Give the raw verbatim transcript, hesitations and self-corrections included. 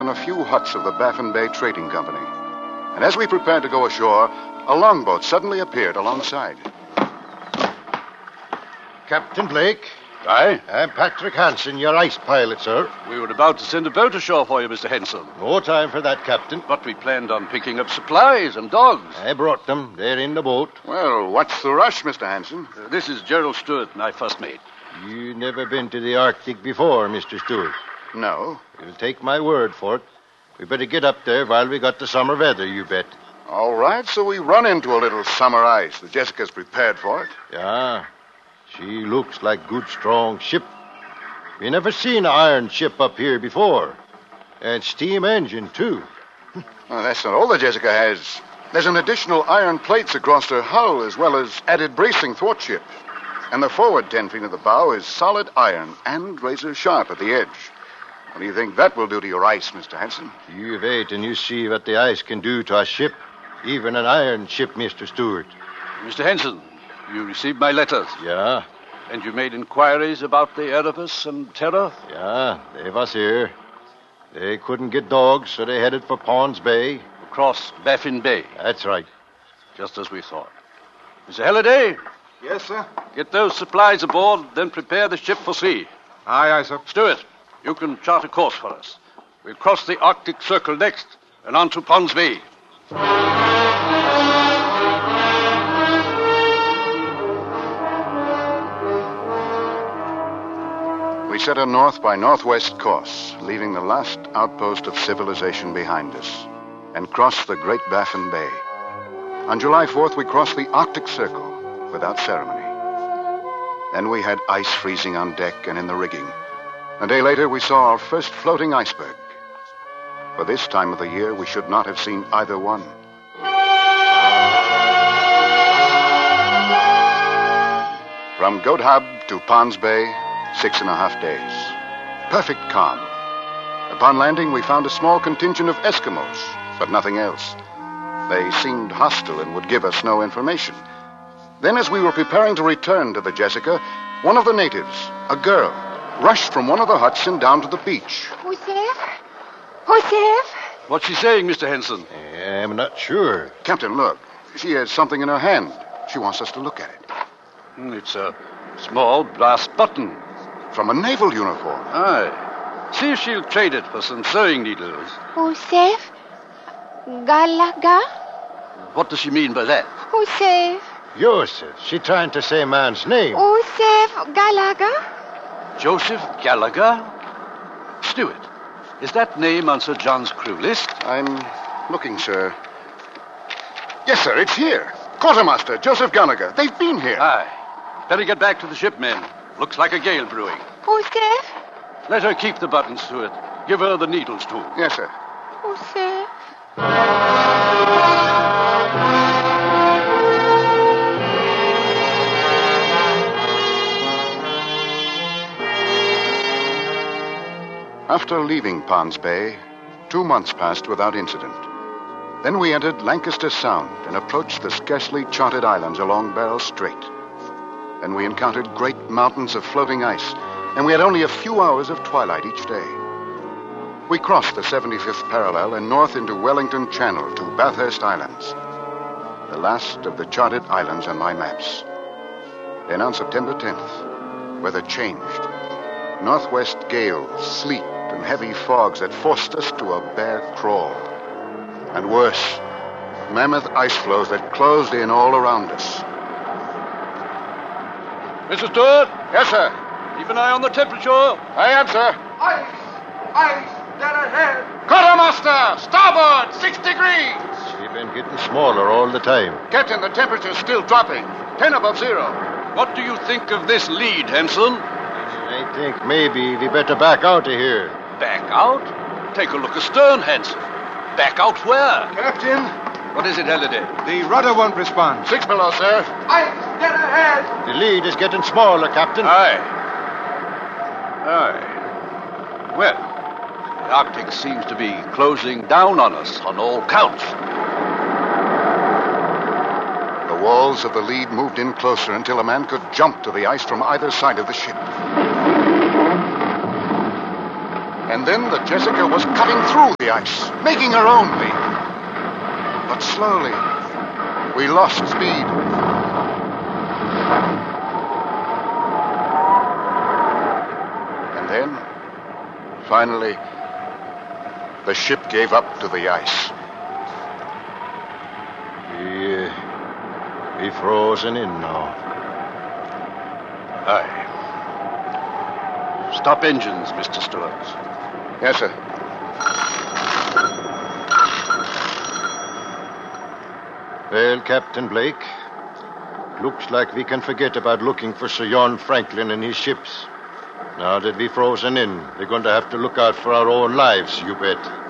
a few huts of the Baffin Bay Trading Company. And as we prepared to go ashore, a longboat suddenly appeared alongside. Captain Blake. Aye? I'm Patrick Hansen, your ice pilot, sir. We were about to send a boat ashore for you, Mister Henson. No time for that, Captain. But we planned on picking up supplies and dogs. I brought them. They're in the boat. Well, what's the rush, Mister Hansen? Uh, this is Gerald Stewart, my first mate. You never been to the Arctic before, Mister Stewart. No. You'll take my word for it. We better get up there while we got the summer weather, you bet. All right, so we run into a little summer ice. The Jessica's prepared for it. Yeah. She looks like good, strong ship. We never seen an iron ship up here before. And steam engine, too. Well, that's not all the Jessica has. There's an additional iron plates across her hull, as well as added bracing thwartship. And the forward ten feet of the bow is solid iron and razor sharp at the edge. What do you think that will do to your ice, Mister Hansen? You wait and you see what the ice can do to a ship. Even an iron ship, Mister Stewart. Mister Henson, you received my letters. Yeah, And you made inquiries about the Erebus and Terror? yeah, they was here. They couldn't get dogs, so they headed for Pawns Bay. Across Baffin Bay, That's right. just as we thought. Mister Halliday, Yes, sir. get those supplies aboard, then prepare the ship for sea. Aye, aye, sir. Stewart, you can chart a course for us. We'll cross the Arctic Circle next and on to Pons Bay. We set a north by northwest course, leaving the last outpost of civilization behind us, and crossed the Great Baffin Bay. On July fourth, we crossed the Arctic Circle without ceremony. Then we had ice freezing on deck and in the rigging. A day later, we saw our first floating iceberg. For this time of the year, we should not have seen either one. From Goat Hub to Pons Bay, six and a half days. Perfect calm. Upon landing, we found a small contingent of Eskimos, but nothing else. They seemed hostile and would give us no information. Then, as we were preparing to return to the Jessica, one of the natives, a girl, rushed from one of the huts and down to the beach. Who's there? Who's there? What's she saying, Mister Henson? I'm not sure. Captain, look. She has something in her hand. She wants us to look at it. Hmm, It's a small brass button. From a naval uniform. Aye. See if she'll trade it for some sewing needles. Joseph Gallagher? What does she mean by that? Joseph. Joseph, she trying to say man's name. Joseph Gallagher? Joseph Gallagher? Stewart, is that name on Sir John's crew list? I'm looking, sir. Yes, sir, it's here. Quartermaster Joseph Gallagher. They've been here. Aye. Better get back to the ship, men. Looks like a gale brewing. Joseph? Let her keep the buttons, Stewart. Give her the needles, too. Yes, sir. Joseph. After leaving Pons Bay, two months passed without incident. Then we entered Lancaster Sound and approached the scarcely charted islands along Barrel Strait. Then we encountered great mountains of floating ice, and we had only a few hours of twilight each day. We crossed the seventy-fifth parallel and north into Wellington Channel to Bathurst Islands, the last of the charted islands on my maps. Then on September tenth, weather changed. Northwest gales, sleet, and heavy fogs that forced us to a bare crawl. And worse, mammoth ice floes that closed in all around us. Mister Stewart, Yes, sir. keep an eye on the temperature. I am, sir. Ice! Ice! Dead ahead! Quartermaster! Starboard! Six degrees! She's been getting smaller all the time. Captain, the temperature's still dropping. Ten above zero. What do you think of this lead, Henson? I think maybe we better back out of here. Back out? Take a look astern, Henson. Back out where? Captain, What is it, Halliday? the rudder won't respond. Six below, sir. Ice! Dead ahead! The lead is getting smaller, Captain. Aye. Aye. Well, the Arctic seems to be closing down on us on all counts. The walls of the lead moved in closer until a man could jump to the ice from either side of the ship. And then the Jessica was cutting through the ice, making her own way. But slowly, we lost speed. And then, finally, the ship gave up to the ice. We, uh, we frozen in now. Aye. Stop engines, Mister Stewart. Yes, sir. Well, Captain Blake, looks like we can forget about looking for Sir John Franklin and his ships. Now that we've frozen in, we're going to have to look out for our own lives, you bet.